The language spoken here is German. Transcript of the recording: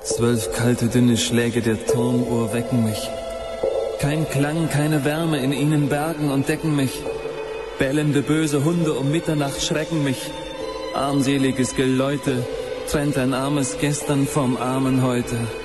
12 kalte, dünne Schläge der Turmuhr wecken mich. Kein Klang, keine Wärme in ihnen bergen und decken mich. Bellende böse Hunde um Mitternacht schrecken mich. Armseliges Geläute trennt ein armes Gestern vom armen Heute.